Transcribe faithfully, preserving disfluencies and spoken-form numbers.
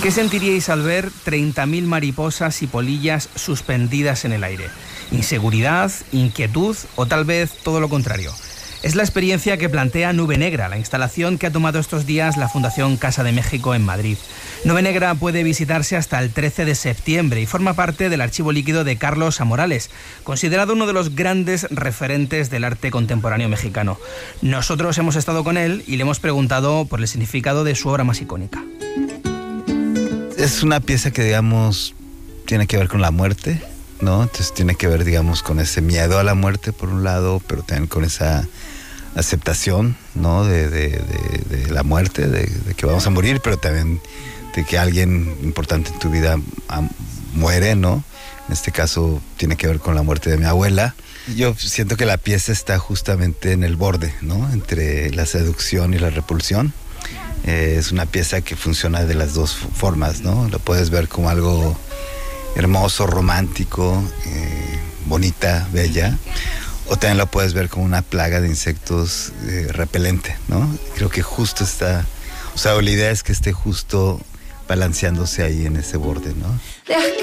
¿Qué sentiríais al ver treinta mil mariposas y polillas suspendidas en el aire? ¿Inseguridad, inquietud o tal vez todo lo contrario? Es la experiencia que plantea Nube Negra, la instalación que ha tomado estos días la Fundación Casa de México en Madrid. Nube Negra puede visitarse hasta el trece de septiembre y forma parte del archivo líquido de Carlos Amorales, considerado uno de los grandes referentes del arte contemporáneo mexicano. Nosotros hemos estado con él y le hemos preguntado por el significado de su obra más icónica. Es una pieza que, digamos, tiene que ver con la muerte, ¿no? Entonces tiene que ver, digamos, con ese miedo a la muerte por un lado, pero también con esa aceptación, ¿no? De, de, de, de la muerte, de, de que vamos a morir, pero también de que alguien importante en tu vida um, muere, ¿no? En este caso tiene que ver con la muerte de mi abuela. Yo siento que la pieza está justamente en el borde, ¿no? Entre la seducción y la repulsión. Eh, es una pieza que funciona de las dos formas, ¿no? Lo puedes ver como algo hermoso, romántico, eh, bonita, bella, o también lo puedes ver como una plaga de insectos eh, repelente, ¿no? Creo que justo está, o sea, la idea es que esté justo balanceándose ahí en ese borde, ¿no?